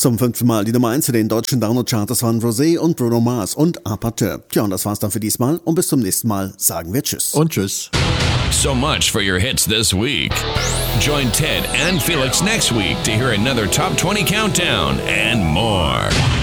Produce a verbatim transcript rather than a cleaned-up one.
Zum fünften Mal die Nummer eins in den deutschen Download-Charts waren Rosé und Bruno Mars und Apateur. Tja, und das war's dann für diesmal und bis zum nächsten Mal sagen wir Tschüss. Und Tschüss. So much for your hits this week. Join Ted and Felix next week to hear another Top twenty Countdown and more.